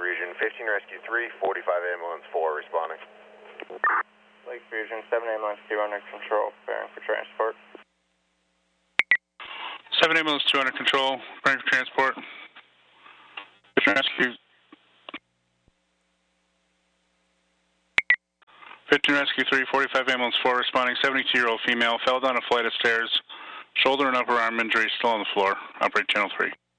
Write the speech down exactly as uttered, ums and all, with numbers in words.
Region, fifteen Rescue three, forty-five Ambulance four responding. Lake Region, seven Ambulance two under control, preparing for transport. seven Ambulance two under control, preparing for transport. fifteen Rescue. fifteen Rescue three, forty-five Ambulance four responding, seventy-two-year-old female, fell down a flight of stairs, shoulder and upper arm injury, still on the floor. Operate channel three.